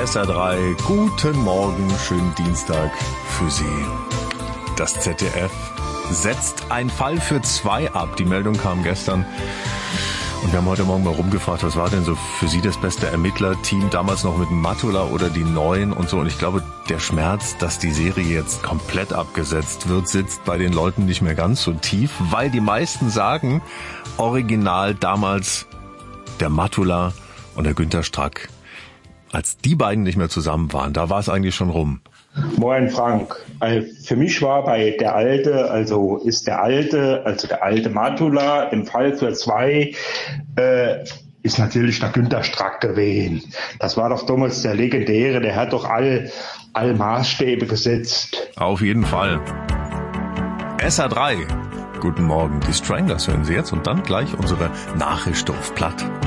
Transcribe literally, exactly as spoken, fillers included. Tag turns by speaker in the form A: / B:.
A: S R drei, guten Morgen, schönen Dienstag für Sie. Das Z D F setzt ein Fall für zwei ab. Die Meldung kam gestern. Und wir haben heute Morgen mal rumgefragt, was war denn so für Sie das beste Ermittlerteam, damals noch mit Matula oder die Neuen und so. Und ich glaube, der Schmerz, dass die Serie jetzt komplett abgesetzt wird, sitzt bei den Leuten nicht mehr ganz so tief, weil die meisten sagen, original damals der Matula und der Günter Strack, als die beiden nicht mehr zusammen waren, da war es eigentlich schon rum.
B: Moin Frank, für mich war bei der Alte, also ist der Alte, also der alte Matula im Fall für zwei, äh, ist natürlich der Günter Strack gewesen. Das war doch damals der Legendäre, der hat doch all, all Maßstäbe gesetzt.
A: Auf jeden Fall. S R drei, guten Morgen, die Stranglers hören Sie jetzt und dann gleich unsere Nachricht auf Platt.